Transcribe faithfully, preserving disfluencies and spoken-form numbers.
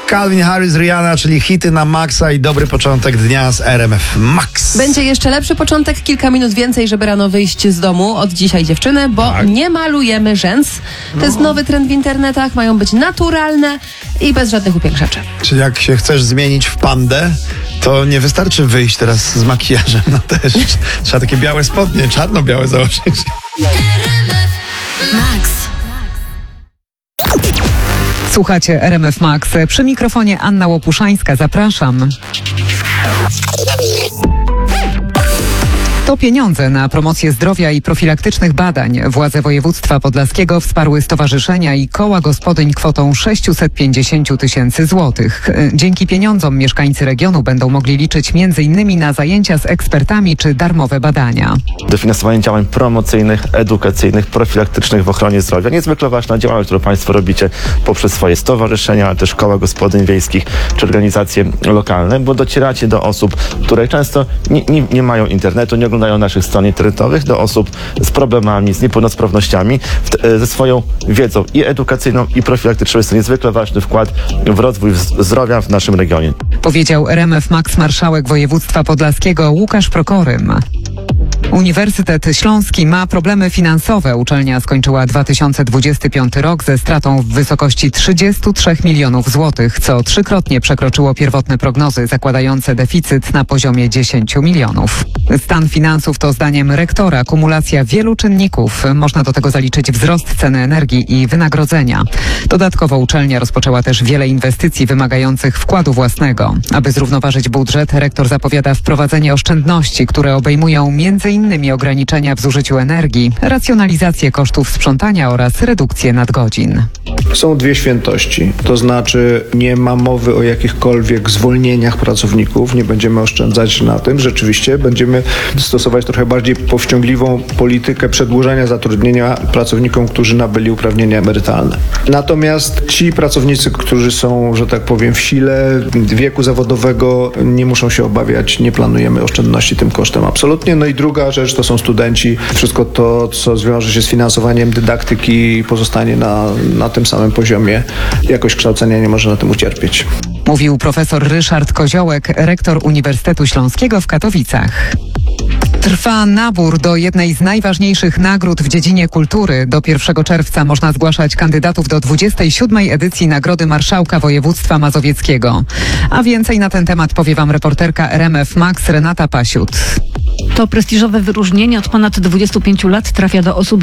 Calvin Harris, Rihanna, czyli hity na maksa i dobry początek dnia z R M F Max. Będzie jeszcze lepszy początek, kilka minut więcej, żeby rano wyjść z domu od dzisiaj, dziewczyny, bo tak. nie malujemy rzęs. To no. jest nowy trend w internetach, mają być naturalne i bez żadnych upiększaczy. Czyli jak się chcesz zmienić w pandę, to nie wystarczy wyjść teraz z makijażem, no też trzeba takie białe spodnie, czarno-białe założyć. Max. Słuchacie R M F Max. Przy mikrofonie Anna Łopuszańska. Zapraszam. To pieniądze na promocję zdrowia i profilaktycznych badań. Władze województwa podlaskiego wsparły stowarzyszenia i koła gospodyń kwotą sześćset pięćdziesiąt tysięcy złotych. Dzięki pieniądzom mieszkańcy regionu będą mogli liczyć między innymi na zajęcia z ekspertami czy darmowe badania. Dofinansowanie działań promocyjnych, edukacyjnych, profilaktycznych w ochronie zdrowia. Niezwykle ważna działalność, którą Państwo robicie poprzez swoje stowarzyszenia, ale też koła gospodyń wiejskich czy organizacje lokalne, bo docieracie do osób, które często nie, nie, nie mają internetu, nie oglądają naszych stron internetowych, do osób z problemami, z niepełnosprawnościami, w, ze swoją wiedzą i edukacyjną, i profilaktyczną. Jest to niezwykle ważny wkład w rozwój zdrowia w naszym regionie. Powiedział R M F Max marszałek województwa podlaskiego Łukasz Prokorym. Uniwersytet Śląski ma problemy finansowe. Uczelnia skończyła dwa tysiące dwudziesty piąty rok ze stratą w wysokości trzydziestu trzech milionów złotych, co trzykrotnie przekroczyło pierwotne prognozy zakładające deficyt na poziomie dziesięciu milionów. Stan finansów to zdaniem rektora kumulacja wielu czynników. Można do tego zaliczyć wzrost ceny energii i wynagrodzenia. Dodatkowo uczelnia rozpoczęła też wiele inwestycji wymagających wkładu własnego. Aby zrównoważyć budżet, rektor zapowiada wprowadzenie oszczędności, które obejmują między innymi ograniczenia w zużyciu energii, racjonalizację kosztów sprzątania oraz redukcję nadgodzin. Są dwie świętości, to znaczy nie ma mowy o jakichkolwiek zwolnieniach pracowników, nie będziemy oszczędzać na tym, rzeczywiście będziemy stosować trochę bardziej powściągliwą politykę przedłużania zatrudnienia pracownikom, którzy nabyli uprawnienia emerytalne. Natomiast ci pracownicy, którzy są, że tak powiem, w sile wieku zawodowego, nie muszą się obawiać, nie planujemy oszczędności tym kosztem absolutnie. No i druga rzecz to są studenci. Wszystko to, co zwiąże się z finansowaniem dydaktyki, pozostanie na, na tym samym poziomie. Jakość kształcenia nie może na tym ucierpieć. Mówił profesor Ryszard Koziołek, rektor Uniwersytetu Śląskiego w Katowicach. Trwa nabór do jednej z najważniejszych nagród w dziedzinie kultury. Do pierwszego czerwca można zgłaszać kandydatów do dwudziestej siódmej edycji Nagrody Marszałka Województwa Mazowieckiego. A więcej na ten temat powie Wam reporterka R M F Max Renata Pasiut. To prestiżowe wyróżnienie od ponad dwudziestu pięciu lat trafia do osób